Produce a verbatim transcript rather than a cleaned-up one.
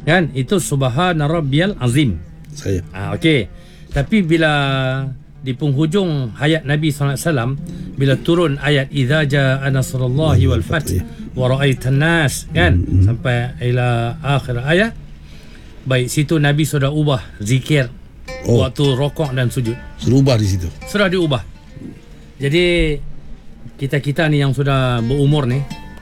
Kan? Itu subhana rabbiyal azim. Saya. Ah, okey. Tapi bila di penghujung hayat Nabi sallallahu alaihi wasallam, bila turun ayat idza jaa nasrullahi wal fath wa ra'aitan nas, kan, hmm. sampai ila akhir ayat, baik situ Nabi sudah ubah zikir oh. waktu rokok dan sujud. Sudah ubah di situ. Sudah diubah. Jadi kita-kita ni yang sudah berumur ni,